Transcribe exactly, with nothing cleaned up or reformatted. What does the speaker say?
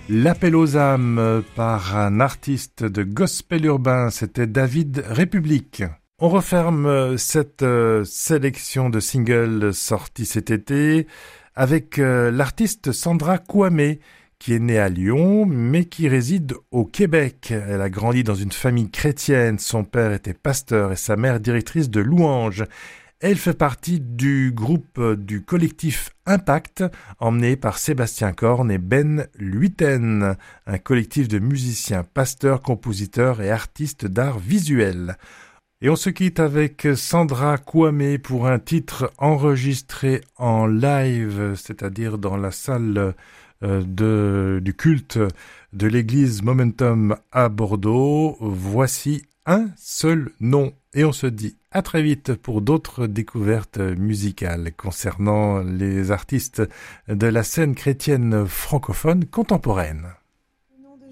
L'appel aux âmes par un artiste de gospel urbain, c'était David République. On referme cette euh, sélection de singles sortis cet été avec euh, l'artiste Sandra Kouamé, qui est née à Lyon, mais qui réside au Québec. Elle a grandi dans une famille chrétienne. Son père était pasteur et sa mère directrice de louanges. Elle fait partie du groupe du collectif Impact, emmené par Sébastien Corne et Ben Luyten, un collectif de musiciens, pasteurs, compositeurs et artistes d'art visuel. Et on se quitte avec Sandra Kouamé pour un titre enregistré en live, c'est-à-dire dans la salle euh, de, du culte de l'église Momentum à Bordeaux. Voici un seul nom. Et on se dit à très vite pour d'autres découvertes musicales concernant les artistes de la scène chrétienne francophone contemporaine.